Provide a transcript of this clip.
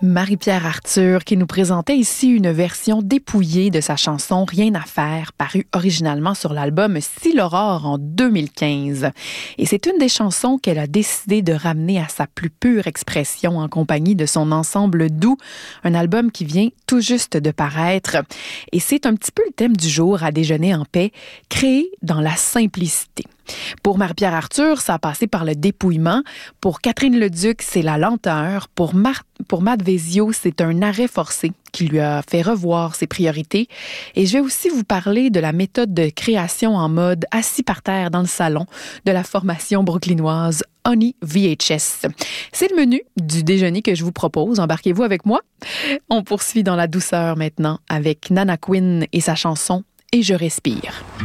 Marie-Pierre Arthur qui nous présentait ici une version dépouillée de sa chanson « Rien à faire » parue originalement sur l'album « Si l'aurore » en 2015. Et c'est une des chansons qu'elle a décidé de ramener à sa plus pure expression en compagnie de son ensemble doux, un album qui vient tout juste de paraître. Et c'est un petit peu le thème du jour à déjeuner en paix, créé dans la simplicité. Pour Marie-Pierre Arthur, ça a passé par le dépouillement. Pour Catherine Leduc, c'est la lenteur. Pour Matt Vezio, c'est un arrêt forcé qui lui a fait revoir ses priorités. Et je vais aussi vous parler de la méthode de création en mode assis par terre dans le salon de la formation brooklynoise Honey VHS. C'est le menu du déjeuner que je vous propose. Embarquez-vous avec moi. On poursuit dans la douceur maintenant avec Nana Quinn et sa chanson « Et je respire ».